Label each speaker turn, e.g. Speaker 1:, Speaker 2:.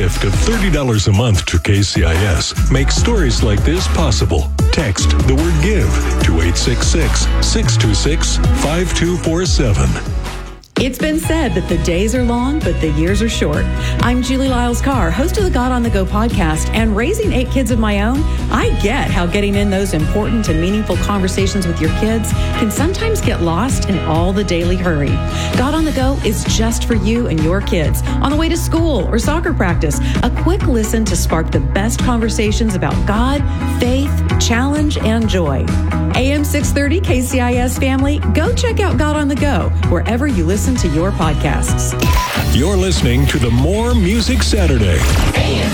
Speaker 1: gift of $30 a month to KCIS. Make stories like this possible. Text the word GIVE to 866-626-5247.
Speaker 2: It's been said that the days are long, but the years are short. I'm Julie Lyles-Carr, host of the God on the Go podcast, and raising 8 kids of my own, I get how getting in those important and meaningful conversations with your kids can sometimes get lost in all the daily hurry. God on the Go is just for you and your kids on the way to school or soccer practice. A quick listen to spark the best conversations about God, faith, challenge, and joy. AM 630 KCIS family, go check out God on the Go wherever you listen to your podcasts.
Speaker 1: You're listening to the More Music Saturday.
Speaker 3: AM